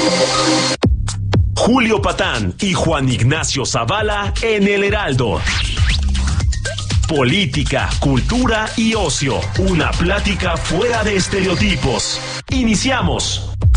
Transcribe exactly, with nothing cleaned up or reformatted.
Julio Patán y Juan Ignacio Zavala en El Heraldo. Política, cultura y ocio. Una plática fuera de estereotipos. Iniciamos.